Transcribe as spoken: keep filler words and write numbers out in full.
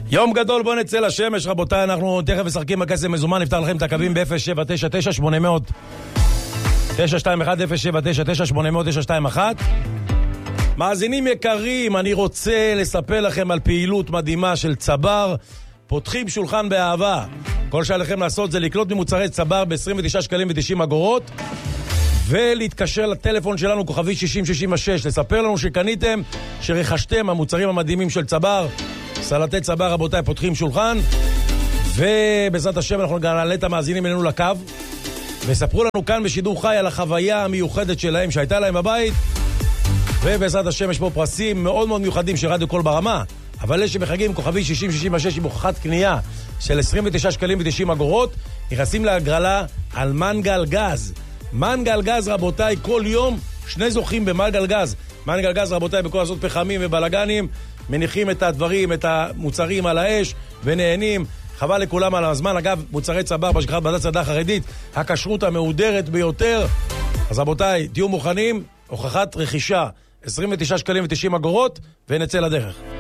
יום גדול, בוא נצא לשמש, רבותיי, אנחנו תכף משחקים בכסף מזומן, נפתח לכם את הקווים ב-אפס שבע תשע תשע שמונה אפס אפס תשע שתיים אחת אפס שבע תשע תשע שמונה אפס אפס תשע שתיים אחת. מאזינים יקרים, אני רוצה לספר לכם על פעילות מדהימה של צבר, פותחים שולחן באהבה. כל שעליכם לעשות זה לקנות ממוצרי צבר ב-עשרים ותשעה שקלים ו-תשעים אגורות, ולהתקשר לטלפון שלנו כוכבי שישים שישים ושש, לספר לנו שקניתם, שרכשתם המוצרים המדהימים של צבר. סלטי צבר, רבותיי, פותחים שולחן, ובעזרת השם אנחנו גם נעלה את המאזינים אלינו לקו, וספרו לנו כאן בשידור חי על החוויה המיוחדת שלהם שהייתה להם בבית, ובעזרת השם יש פה פרסים מאוד מאוד מיוחדים של רדיו קול ברמה, אבל יש שבחגים כוכבי שישים שישים ושש עם הוכחת קנייה של עשרים ותשעה שקלים ו-תשעים אגורות, נכנסים להגרלה על מנגל גז. מנגל גז, רבותיי, כל יום שני זוכים במנגל גז. מנגל גז, רבותיי, בכל לעשות פחמים ובלגנים, מניחים את הדברים, את המוצרים על האש ונהנים. חבל לכולם על הזמן. אגב, מוצרי צבר בשגחת בדת צדה חרדית, הכשרות המהודרת ביותר. אז רבותיי, תהיו מוכנים, הוכחת רכישה עשרים ותשעה שקלים ו-תשעים אגורות, ונצא לדרך.